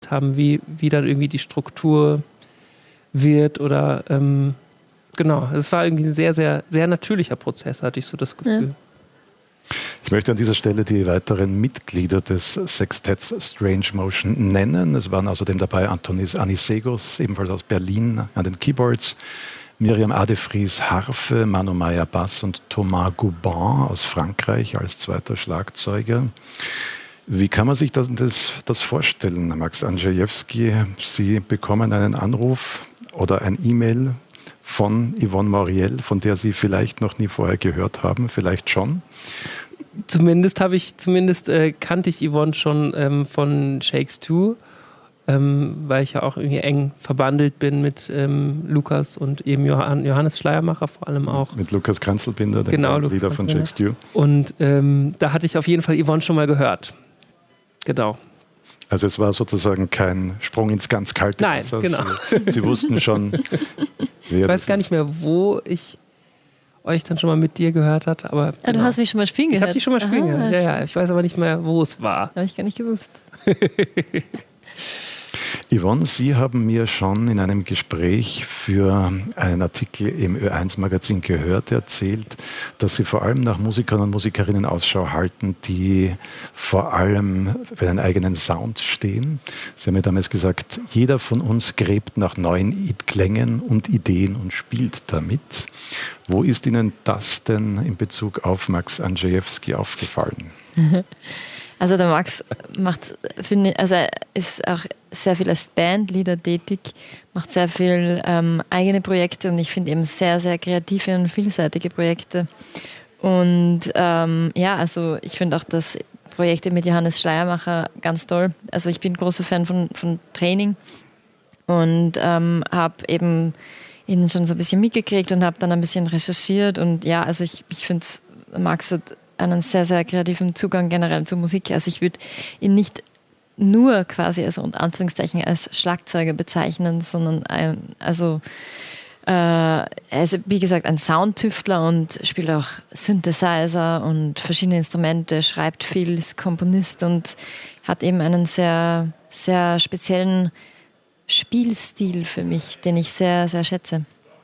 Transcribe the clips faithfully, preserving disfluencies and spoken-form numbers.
entwickelt haben, wie, wie dann irgendwie die Struktur wird oder ähm, genau, es war irgendwie ein sehr, sehr, sehr natürlicher Prozess, hatte ich so das Gefühl. Ja. Ich möchte an dieser Stelle die weiteren Mitglieder des Sextetts Strange Motion nennen. Es waren außerdem dabei Antonis Anisegos, ebenfalls aus Berlin, an den Keyboards, Miriam Adefries Harfe, Manu Meyer Bass und Thomas Goubin aus Frankreich als zweiter Schlagzeuger. Wie kann man sich das, das, das vorstellen, Max Andrzejewski? Sie bekommen einen Anruf oder ein E-Mail von Yvonne Mauriel, von der Sie vielleicht noch nie vorher gehört haben, vielleicht schon. Zumindest habe ich, zumindest äh, kannte ich Yvonne schon ähm, von Shakes two, ähm, weil ich ja auch irgendwie eng verbandelt bin mit ähm, Lukas und eben Johann, Johannes Schleiermacher vor allem auch. Mit Lukas Kranzelbinder, dem genau, Leader von Shakes two. Und ähm, da hatte ich auf jeden Fall Yvonne schon mal gehört. Genau. Also es war sozusagen kein Sprung ins ganz kalte Nein, Wasser. genau. Sie, Sie wussten schon, wer ich weiß gar nicht mehr, wo ich euch dann schon mal mit dir gehört hat, aber Ah, genau. du hast mich schon mal spielen gehört. Ich habe dich schon mal spielen Aha. gehört. Ja, ja. Ich weiß aber nicht mehr, wo es war. Habe ich gar nicht gewusst. Yvonne, Sie haben mir schon in einem Gespräch für einen Artikel im Ö eins Magazin Gehört erzählt, dass Sie vor allem nach Musikern und Musikerinnen Ausschau halten, die vor allem für einen eigenen Sound stehen. Sie haben mir damals gesagt, jeder von uns gräbt nach neuen Klängen und Ideen und spielt damit. Wo ist Ihnen das denn in Bezug auf Max Andrzejewski aufgefallen? Also der Max macht, finde, also er ist auch sehr viel als Bandleader tätig, macht sehr viel ähm, eigene Projekte und ich finde eben sehr, sehr kreative und vielseitige Projekte. Und ähm, ja, also ich finde auch das Projekte mit Johannes Schleiermacher ganz toll. Also ich bin großer Fan von, von Training und ähm, habe eben ihn schon so ein bisschen mitgekriegt und habe dann ein bisschen recherchiert und ja, also ich, ich finde Max hat einen sehr, sehr kreativen Zugang generell zur Musik. Also ich würde ihn nicht nur quasi, also unter Anführungszeichen, als Schlagzeuger bezeichnen, sondern ein, also äh, er ist, wie gesagt, ein Soundtüftler und spielt auch Synthesizer und verschiedene Instrumente, schreibt viel, ist Komponist und hat eben einen sehr, sehr speziellen Spielstil für mich, den ich sehr, sehr schätze.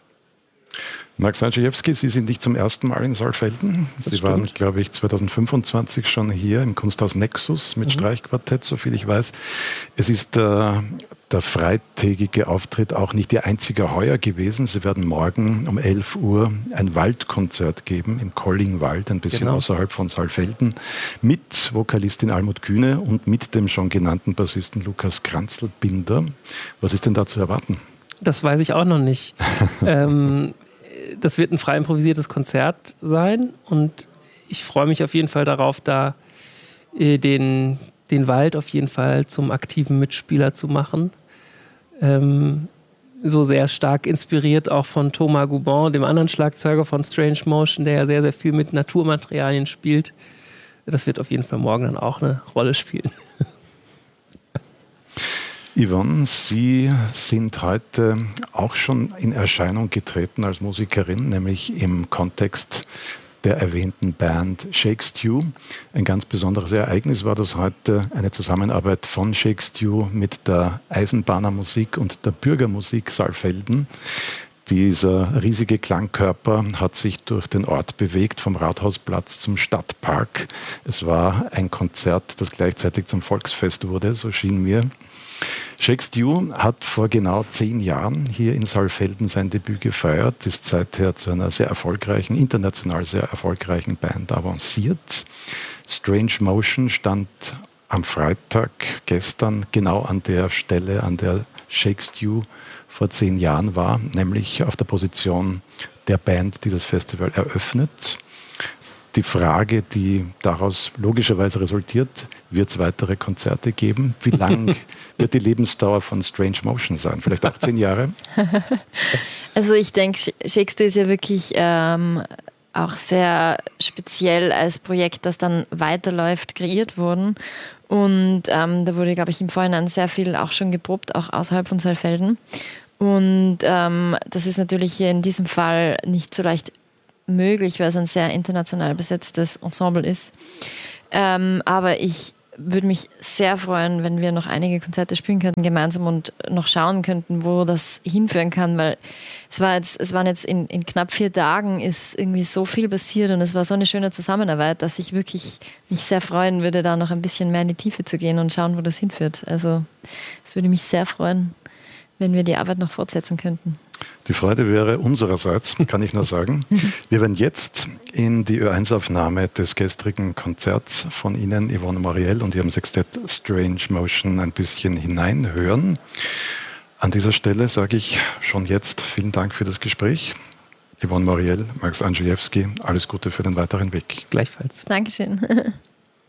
Max Andrzejewski, Sie sind nicht zum ersten Mal in Saalfelden. Das Sie stimmt. waren, glaube ich, zwanzig fünfundzwanzig schon hier im Kunsthaus Nexus mit mhm. Streichquartett, soviel ich weiß. Es ist äh, der freitägige Auftritt auch nicht Ihr einziger heuer gewesen. Sie werden morgen um elf Uhr ein Waldkonzert geben im Kollingwald, ein bisschen Genau. außerhalb von Saalfelden, mit Vokalistin Almut Kühne und mit dem schon genannten Bassisten Lukas Kranzelbinder. Was ist denn da zu erwarten? Das weiß ich auch noch nicht. ähm, das wird ein frei improvisiertes Konzert sein und ich freue mich auf jeden Fall darauf, da äh, den, den Wald auf jeden Fall zum aktiven Mitspieler zu machen. Ähm, so sehr stark inspiriert auch von Thomas Goubin, dem anderen Schlagzeuger von Strange Motion, der ja sehr, sehr viel mit Naturmaterialien spielt. Das wird auf jeden Fall morgen dann auch eine Rolle spielen. Yvonne, Sie sind heute auch schon in Erscheinung getreten als Musikerin, nämlich im Kontext der erwähnten Band Shakes two. Ein ganz besonderes Ereignis war das heute, eine Zusammenarbeit von Shakes two mit der Eisenbahnermusik und der Bürgermusik Saalfelden. Dieser riesige Klangkörper hat sich durch den Ort bewegt, vom Rathausplatz zum Stadtpark. Es war ein Konzert, das gleichzeitig zum Volksfest wurde, so schien mir. Shakes two hat vor genau zehn Jahren hier in Saalfelden sein Debüt gefeiert, ist seither zu einer sehr erfolgreichen, international sehr erfolgreichen Band avanciert. Strange Motion stand am Freitag gestern genau an der Stelle, an der Shakes two vor zehn Jahren war, nämlich auf der Position der Band, die das Festival eröffnet. Die Frage, die daraus logischerweise resultiert, wird es weitere Konzerte geben? Wie lang wird die Lebensdauer von Strange Motion sein? Vielleicht auch zehn Jahre? Also ich denke, Shakes two ist ja wirklich ähm, auch sehr speziell als Projekt, das dann weiterläuft, kreiert worden. Und ähm, da wurde, glaube ich, im Vorhinein sehr viel auch schon geprobt, auch außerhalb von Saalfelden. Und ähm, das ist natürlich hier in diesem Fall nicht so leicht möglich, weil es ein sehr international besetztes Ensemble ist. Ähm, aber ich würde mich sehr freuen, wenn wir noch einige Konzerte spielen könnten gemeinsam und noch schauen könnten, wo das hinführen kann, weil es war jetzt, es waren jetzt in, in knapp vier Tagen ist irgendwie so viel passiert und es war so eine schöne Zusammenarbeit, dass ich wirklich mich sehr freuen würde, da noch ein bisschen mehr in die Tiefe zu gehen und schauen, wo das hinführt. Also es würde mich sehr freuen, wenn wir die Arbeit noch fortsetzen könnten. Die Freude wäre unsererseits, kann ich nur sagen. Wir werden jetzt in die Ö eins Aufnahme des gestrigen Konzerts von Ihnen, Yvonne Moriel und Ihrem Sextett Strange Motion ein bisschen hineinhören. An dieser Stelle sage ich schon jetzt vielen Dank für das Gespräch. Yvonne Moriel, Max Andrzejewski, alles Gute für den weiteren Weg. Gleichfalls. Dankeschön.